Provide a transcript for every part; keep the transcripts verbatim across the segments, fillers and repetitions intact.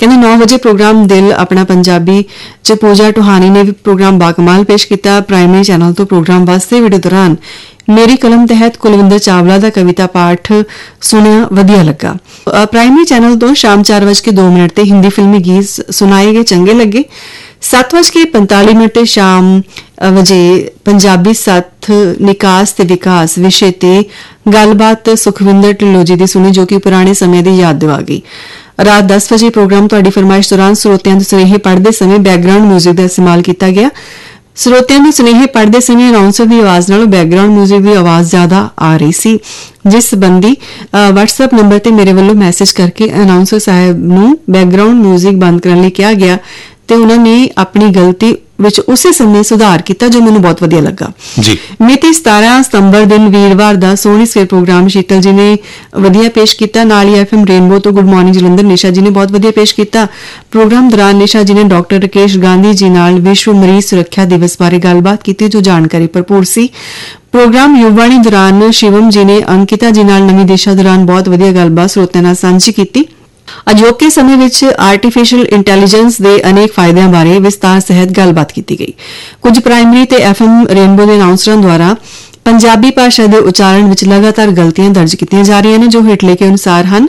कहते नौ बजे प्रोग्राम दिल अपना पंजाबी च पूजा टोहानी ने भी प्रोग्राम बाकमाल पेश किया। प्राइमरी चैनल तो प्रोग्राम वास्ते वीडियो दौरान मेरी कलम तहत कुलविंदर चावला का कविता पाठ सुनिया वधिया लगा। प्राइमरी चैनल तो शाम चार बज के दो मिनट ते हिंदी फिल्मी गीत सुनाए गए, चंगे लगे। सत्त बज के पंताली मिनट शाम वजे पंजाबी सत्थ निकास ते विकास विषय ते गलबात सुखविंदर ढिल्लों की सुनी, जो कि पुराने समय की याद दिवा गई। रात दस बजे प्रोग्राम तुहाडी फरमाइश दौरान ਸਰੋਤਿਆਂ ਦੇ ਸੁਨੇਹੇ पढ़ते समय बैकग्राउंड म्यूजिक का इस्तेमाल किया गया। ਸਰੋਤਿਆਂ ਦੇ ਸੁਨੇਹੇ पढ़ते समय अनाउंसर की आवाज़ नालों बैकग्राउंड म्यूजिक की आवाज़ ज़्यादा आ रही सी, जिस संबंधी वट्सएप नंबर ते मेरे वालों मैसेज करके अनाउंसर साहब नूं बैकग्राउंड म्यूजिक बंद करने लई कहा गया ते उन्होंने अपनी गलती विच उसे समय सुधार किया, जो मैनूं बहुत वधिया लगा जी। मिति सतारह सितंबर दिन वीरवार का सोहनी सवेर प्रोग्राम शीतल जी ने वधिया पेश किया। नाल ही एफ एम रेनबो तो गुड मॉर्निंग जलंधर निशा जी ने बहुत वधिया पेश किया। प्रोग्राम दौरान निशा जी ने डॉक्टर राकेश गांधी जी नाल विश्व मरीज सुरक्षा दिवस बारे गलबात की, जो जानकारी भरपूर सी। प्रोग्राम युवाणी दौरान शिवम जी ने अंकिता जी नाल नवीं दिशा दौरान बहुत वधिया गलबात ਸਰੋਤਿਆਂ नाल सांझी की। अजोके समय विच आर्टिफिशियल इंटैलीजेंस के अनेक फायदों बारे विस्तार सहित गलबात की गई। कुछ प्राइमरी ते एफ एम रेनबो के अनाउंसरों द्वारा पंजाबी भाषा के उच्चारण विच लगातार गलतियां दर्ज की जा रही हैं, जो हेठले के अनुसार हैं।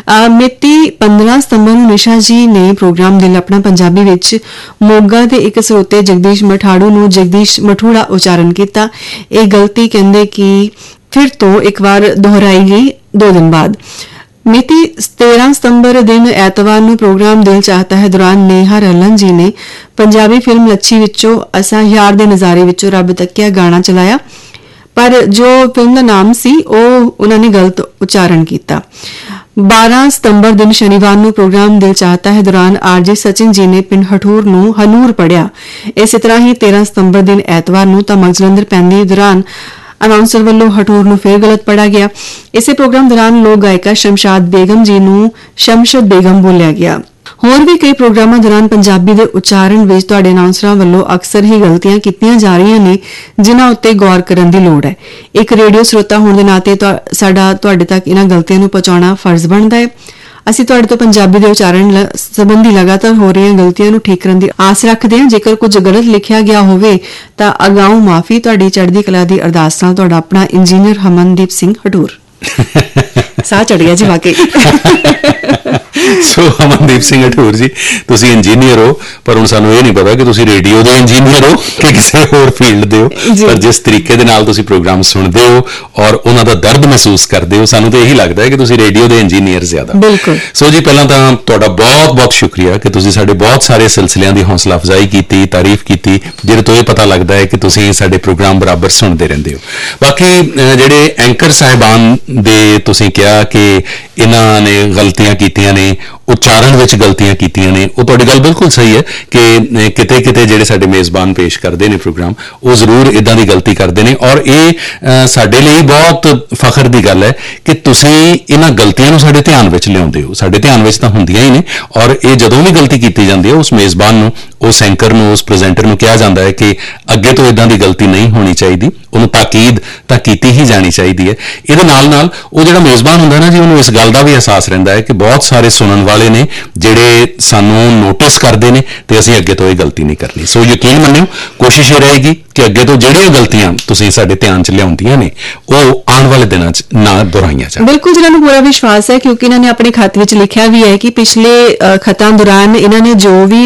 मिति पंद्रह सितंबर नूं निशा जी ने प्रोग्राम दिल अपना पंजाबी विच मोगा के एक ਸਰੋਤੇ जगदीश मठाड़ू नूं जगदीश मठूड़ा उच्चारण किया। यह गलती कहते कि फिर तो एक बार दोहराई गई दो दिन बाद। मिति तेरह सितंबर दिन एतवार नूं प्रोग्राम दिल चाहता है दौरान नेहा रलन जी ने पंजाबी फिल्म लच्छी विचों असा यार दे नज़ारे विचों रब तकिया गाना चलाया, पर जो फिल्म का नाम सी ਉਹ उन्होंने गलत उच्चारण किया। बारह सितंबर दिन शनिवार नूं प्रोग्राम दिल चाहता है दौरान आरजे सचिन जी ने पिंड हठूर नूं हनूर पढ़िया। इस तरह ही तेरह सितंबर दिन एतवार नूं धमक जलंधर पैंदी दौरान अनाउंसर वालों हठूर नूं फिर गलत पढ़ा गया। इसे प्रोग्राम दौरान लोक गायिका शमशाद बेगम जी नूं शमशद बेगम बोलिया गया। होर भी कई प्रोग्रामां दौरान पंजाबी के उच्चारण विच तुहाडे अनाउंसरां वालों अक्सर ही गलतियां कीतियां जा रही ने, जिन्हां उत्ते गौर करन दी लोड़ है। एक रेडियो श्रोता होने के नाते साडा तुहाडे तक इन्हां गलतियां नूं पहुंचाउणा फर्ज बनदा है। ਅਸੀਂ ਤੁਹਾਡੇ ਤੋਂ ਪੰਜਾਬੀ ਦੇ ਉਚਾਰਨ ਸੰਬੰਧੀ ਲਗਾਤਾਰ ਹੋ ਰਹੀਆਂ ਗਲਤੀਆਂ ਨੂੰ ਠੀਕ ਕਰਨ ਦੀ ਆਸ ਰੱਖਦੇ ਹਾਂ। ਜੇਕਰ ਕੁਝ ਗਲਤ ਲਿਖਿਆ ਗਿਆ ਹੋਵੇ ਤਾਂ ਅਗਾਊਂ ਮਾਫੀ। ਤੁਹਾਡੀ ਚੜ੍ਹਦੀ ਕਲਾ ਦੀ ਅਰਦਾਸ ਨਾਲ ਤੁਹਾਡਾ ਆਪਣਾ ਇੰਜੀਨੀਅਰ ਹਮਨਦੀਪ ਸਿੰਘ ਹਟੂਰ। ਸਾਹ ਚੜ ਗਿਆ ਜੀ ਵਾਕਈ। ਸੋ ਹਮਨਦੀਪ ਸਿੰਘ ਹਟੂਰ ਜੀ, ਤੁਸੀਂ ਇੰਜੀਨੀਅਰ ਹੋ, ਪਰ ਹੁਣ ਸਾਨੂੰ ਇਹ ਨਹੀਂ ਪਤਾ ਕਿ ਤੁਸੀਂ ਰੇਡੀਓ ਦੇ ਇੰਜੀਨੀਅਰ ਹੋ ਕਿ ਕਿਸੇ ਹੋਰ ਫੀਲਡ ਦੇ ਹੋ, ਪਰ ਜਿਸ ਤਰੀਕੇ ਦੇ ਨਾਲ ਤੁਸੀਂ ਪ੍ਰੋਗਰਾਮ ਸੁਣਦੇ ਹੋ ਔਰ ਉਹਨਾਂ ਦਾ ਦਰਦ ਮਹਿਸੂਸ ਕਰਦੇ ਹੋ, ਸਾਨੂੰ ਤਾਂ ਇਹੀ ਲੱਗਦਾ ਹੈ ਕਿ ਤੁਸੀਂ ਰੇਡੀਓ ਦੇ ਇੰਜੀਨੀਅਰ ਜ਼ਿਆਦਾ। ਬਿਲਕੁਲ। ਸੋ ਜੀ, ਪਹਿਲਾਂ ਤਾਂ ਤੁਹਾਡਾ ਬਹੁਤ ਬਹੁਤ ਸ਼ੁਕਰੀਆ ਕਿ ਤੁਸੀਂ ਸਾਡੇ ਬਹੁਤ ਸਾਰੇ ਸਿਲਸਿਲਿਆਂ ਦੀ ਹੌਸਲਾ ਅਫਜ਼ਾਈ ਕੀਤੀ, ਤਾਰੀਫ ਕੀਤੀ, ਜਿਹਦੇ ਤੋਂ ਇਹ ਪਤਾ ਲੱਗਦਾ ਹੈ ਕਿ ਤੁਸੀਂ ਸਾਡੇ ਪ੍ਰੋਗਰਾਮ ਬਰਾਬਰ ਸੁਣਦੇ ਰਹਿੰਦੇ ਹੋ। ਬਾਕੀ ਜਿਹੜੇ ਐਂਕਰ ਸਾਹਿਬਾਨ ਦੇ ਤੁਸੀਂ ਕਿਹਾ ਕਿ ਇਹਨਾਂ ਨੇ ਗਲਤੀਆਂ ਕੀਤੀਆਂ ਨੇ, ਉਚਾਰਨ ਵਿੱਚ ਗਲਤੀਆਂ ਕੀਤੀਆਂ ਨੇ, ਉਹ ਤੁਹਾਡੀ ਗੱਲ ਬਿਲਕੁਲ ਸਹੀ ਹੈ ਕਿ ਕਿਤੇ ਕਿਤੇ ਜਿਹੜੇ ਸਾਡੇ ਮੇਜ਼ਬਾਨ ਪੇਸ਼ ਕਰਦੇ ਨੇ ਪ੍ਰੋਗਰਾਮ, ਉਹ ਜ਼ਰੂਰ ਇੱਦਾਂ ਦੀ ਗਲਤੀ ਕਰਦੇ ਨੇ। ਔਰ ਇਹ ਸਾਡੇ ਲਈ ਬਹੁਤ ਫਖਰ ਦੀ ਗੱਲ ਹੈ ਕਿ ਤੁਸੀਂ ਇਹਨਾਂ ਗਲਤੀਆਂ ਨੂੰ ਸਾਡੇ ਧਿਆਨ ਵਿੱਚ ਲਿਆਉਂਦੇ ਹੋ। ਸਾਡੇ ਧਿਆਨ ਵਿੱਚ ਤਾਂ ਹੁੰਦੀਆਂ ਹੀ ਨੇ, ਔਰ ਇਹ ਜਦੋਂ ਵੀ ਗਲਤੀ ਕੀਤੀ ਜਾਂਦੀ ਹੈ ਉਸ ਮੇਜ਼ਬਾਨ ਨੂੰ, ਉਸ ਐਂਕਰ ਨੂੰ, ਉਸ ਪ੍ਰੈਜ਼ੈਂਟਰ ਨੂੰ ਕਿਹਾ ਜਾਂਦਾ ਹੈ ਕਿ ਅੱਗੇ ਤੋਂ ਇੱਦਾਂ ਦੀ ਗਲਤੀ ਨਹੀਂ ਹੋਣੀ ਚਾਹੀਦੀ, ਉਹਨੂੰ ਤਾਕੀਦ ਤਾਂ ਕੀਤੀ ਹੀ ਜਾਣੀ ਚਾਹੀਦੀ ਹੈ। ਇਹਦੇ ਨਾਲ ਨਾਲ ਉਹ ਜਿਹੜਾ ਮੇਜ਼ਬਾਨ ਹੁੰਦਾ ਨਾ ਜੀ, ਉਹਨੂੰ ਇਸ ਗੱਲ ਦਾ ਵੀ ਅਹਿਸਾਸ ਰਹਿੰਦਾ ਹੈ ਕਿ ਬਹੁਤ ਸਾਰੇ ਸੁਣਨ ਵਾਲੇ ਨੇ ਜਿਹੜੇ ਸਾਨੂੰ ਨੋਟਿਸ ਕਰਦੇ ਨੇ ਤੇ ਅਸੀਂ ਅੱਗੇ ਤੋਂ ਇਹ ਗਲਤੀ ਨਹੀਂ ਕਰਨੀ। ਸੋ ਯਕੀਨ ਮੰਨਿਓ, ਕੋਸ਼ਿਸ਼ ਇਹ ਰਹੇਗੀ ਕਿ ਅੱਗੇ ਤੋਂ ਜਿਹੜੀਆਂ ਗਲਤੀਆਂ ਤੁਸੀਂ ਸਾਡੇ ਧਿਆਨ 'ਚ ਲਿਆਉਂਦੀਆਂ ਨੇ ਉਹ ਆਉਣ ਵਾਲੇ ਦਿਨਾਂ 'ਚ ਨਾ ਦੁਹਰਾਈਆਂ ਜਾਣ। ਬਿਲਕੁਲ, ਜਿਹਨਾਂ ਨੂੰ ਪੂਰਾ ਵਿਸ਼ਵਾਸ ਹੈ ਕਿਉਂਕਿ ਇਹਨਾਂ ਨੇ ਆਪਣੇ ਖਤ ਵਿੱਚ ਲਿਖਿਆ ਵੀ ਹੈ ਕਿ ਪਿਛਲੇ ਖਤਾਂ ਦੌਰਾਨ ਇਹਨਾਂ ਨੇ ਜੋ ਵੀ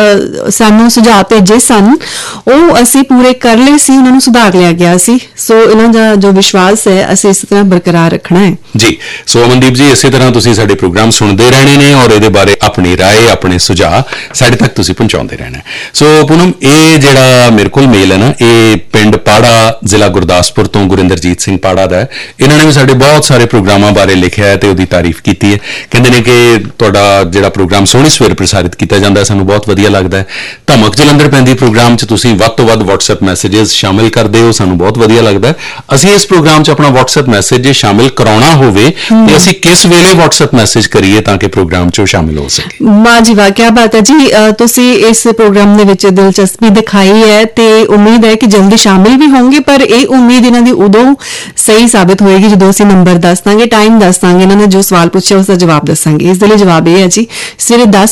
ਸਾਨੂੰ ਸੁਝਾਅ ਭੇਜੇ ਸਨ ਉਹ ਅਸੀਂ ਪੂਰੇ ਕਰ ਲਏ ਸੀ, ਉਹਨਾਂ ਨੂੰ ਸੁਧਾਰ ਲਿਆ ਗਿਆ ਸੀ। ਸੋ ਇਹਨਾਂ ਦਾ ਜੋ ਵਿਸ਼ਵਾਸ ਹੈ ਅਸੀਂ ਇਸ ਤਰ੍ਹਾਂ ਬਰਕਰਾਰ ਰੱਖਣਾ ਹੈ ਜੀ। ਸੋ ਅਮਨਦੀਪ ਜੀ, ਇਸੇ ਤਰ੍ਹਾਂ ਤੁਸੀਂ ਸਾਡੇ ਪ੍ਰੋਗਰਾਮ ਸੁਣਦੇ ਰਹਿਣੇ ਨੇ ਔਰ ਇਹਦੇ ਬਾਰੇ ਆਪਣੀ ਰਾਏ, ਆਪਣੇ ਸੁਝਾਅ ਸਾਡੇ ਤੱਕ ਤੁਸੀਂ ਪਹੁੰਚਾਉਂਦੇ ਰਹਿਣਾ। ਸੋ ਪੂਨਮ, ਇਹ ਜਿਹੜਾ ਮੇਰੇ ਕੋਲ ਮੇਲ ਹੈ ਨਾ, ਇਹ ਪਿੰਡ ਪਾੜਾ, ਜ਼ਿਲ੍ਹਾ ਗੁਰਦਾਸਪੁਰ ਤੋਂ ਗੁਰਿੰਦਰਜੀਤ ਸਿੰਘ ਪਾੜਾ ਦਾ ਹੈ। ਇਹਨਾਂ ਨੇ ਵੀ ਸਾਡੇ ਬਹੁਤ ਸਾਰੇ ਪ੍ਰੋਗਰਾਮਾਂ ਬਾਰੇ ਲਿਖਿਆ ਹੈ ਤੇ ਉਹਦੀ ਤਾਰੀਫ ਕੀਤੀ ਹੈ। ਕਹਿੰਦੇ ਨੇ ਕਿ ਤੁਹਾਡਾ ਜਿਹੜਾ ਪ੍ਰੋਗਰਾਮ ਸੋਹਣੀ ਸਵੇਰ ਪ੍ਰਸਾਰਿਤ ਕੀਤਾ ਜਾਂਦਾ, ਸਾਨੂੰ ਬਹੁਤ ਵਧੀਆ ਲੱਗਦਾ ਹੈ। ਧਮਕ ਜਲੰਧਰ ਪੈਂਦੀ ਪ੍ਰੋਗਰਾਮ 'ਚ ਤੁਸੀਂ ਵੱਧ ਤੋਂ ਵੱਧ WhatsApp ਮੈਸੇजेस ਸ਼ਾਮਿਲ ਕਰਦੇ ਹੋ, ਸਾਨੂੰ ਬਹੁਤ ਵਧੀਆ ਲੱਗਦਾ ਹੈ। ਅਸੀਂ ਇਸ ਪ੍ਰੋਗਰਾਮ 'ਚ ਆਪਣਾ WhatsApp ਮੈਸੇਜ ਜੇ ਸ਼ਾਮਿਲ ਕਰਾਉਣਾ ਹੋਵੇ ਤੇ ਅਸੀਂ ਕਿਸ ਵੇਲੇ WhatsApp ਮੈਸੇਜ ਕਰੀਏ ਤਾਂ ਕਿ ਪ੍ਰੋਗਰਾਮ 'ਚ ਸ਼ਾਮਿਲ ਹੋ ਸਕੇ? ਵਾਹ ਜੀ ਵਾਹ, ਕੀ ਬਾਤ ਹੈ ਜੀ। ਤੁਸੀਂ ਇਸ ਪ੍ਰੋਗਰਾਮ ਦੇ ਵਿੱਚ ਦਿਲਚਸਪੀ ਦਿਖਾਈ ਹੈ ਤੇ ਉਮੀਦ ਹੈ ਕਿ ਜਲਦੀ ਸ਼ਾਮਿਲ ਵੀ ਹੋਣਗੇ, ਪਰ ਇਹ ਉਮੀਦ ਇਹਨਾਂ ਦੀ ਉਦੋਂ ਸਹੀ ਸਾਬਿਤ ਹੋਏਗੀ ਜਦੋਂ ਅਸੀਂ ਨੰਬਰ ਦੱਸ ਦਾਂਗੇ, ਟਾਈਮ ਦੱਸ ਦਾਂਗੇ, ਇਹਨਾਂ ਨੇ ਜੋ ਸਵਾਲ ਪੁੱਛਿਆ ਉਸ ਦਾ ਜਵਾਬ ਦੱਸਾਂਗੇ। ਇਸ ਦੇ ਲਈ ਜਵਾਬ ਇਹ ਹੈ ਜੀ, ਸਵੇਰੇ ਦਸ